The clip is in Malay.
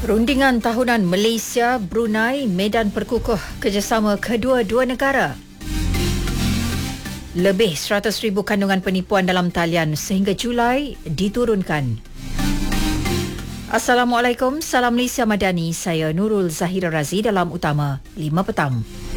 Rundingan tahunan Malaysia, Brunei, medan perkukuh kerjasama kedua-dua negara. Lebih 100,000 kandungan penipuan dalam talian sehingga Julai diturunkan. Assalamualaikum, salam Malaysia Madani. Saya Nurul Zahira Razi dalam Utama 5 Petang.